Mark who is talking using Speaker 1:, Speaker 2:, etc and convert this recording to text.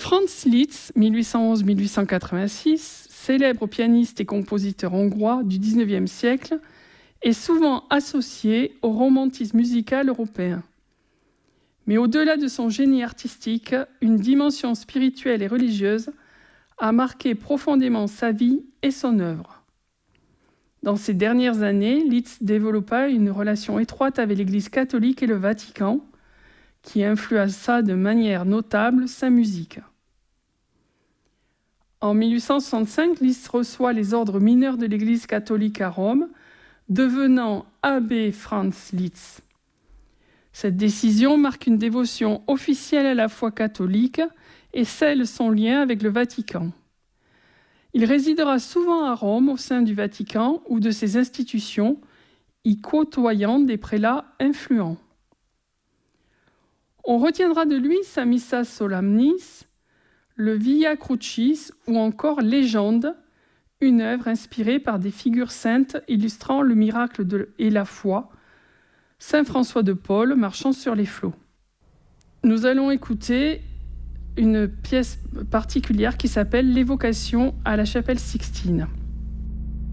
Speaker 1: Franz Liszt, 1811-1886, célèbre pianiste et compositeur hongrois du XIXe siècle, est souvent associé au romantisme musical européen. Mais au-delà de son génie artistique, une dimension spirituelle et religieuse a marqué profondément sa vie et son œuvre. Dans ces dernières années, Liszt développa une relation étroite avec l'Église catholique et le Vatican, qui influença de manière notable sa musique. En 1865, Liszt reçoit les ordres mineurs de l'Église catholique à Rome, devenant abbé Franz Liszt. Cette décision marque une dévotion officielle à la foi catholique et scelle son lien avec le Vatican. Il résidera souvent à Rome au sein du Vatican ou de ses institutions, y côtoyant des prélats influents. On retiendra de lui sa Missa Solemnis, le Via Crucis ou encore Légende, une œuvre inspirée par des figures saintes illustrant le miracle et la foi, Saint François de Paul marchant sur les flots. Nous allons écouter une pièce particulière qui s'appelle « L'évocation à la chapelle Sixtine ».